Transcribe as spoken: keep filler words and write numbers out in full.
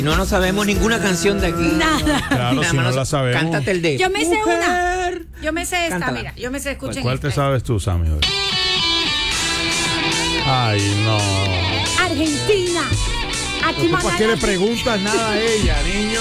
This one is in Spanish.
No nos sabemos ninguna canción de aquí. Nada. Claro, Nada si no más la sabemos. Cántate el de. Yo me sé una. Mujer. Yo me sé esta, Cántala. mira. Yo me sé, escuchen ¿Cuál esta. te sabes tú, Sammy? Ay, no. Argentina. Aquí ¿Tú para qué le mandan- preguntas nada a ella, niño?